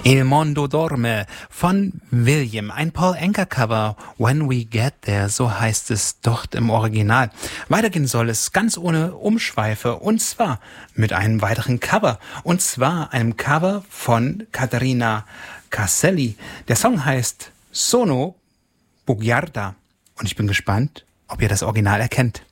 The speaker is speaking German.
Il Mondo Dorme von William, ein Paul Anka Cover, When We Get There, so heißt es dort im Original. Weitergehen soll es ganz ohne Umschweife und zwar mit einem weiteren Cover und zwar einem Cover von Caterina Caselli. Der Song heißt Sono Bugiarda und ich bin gespannt, ob ihr das Original erkennt.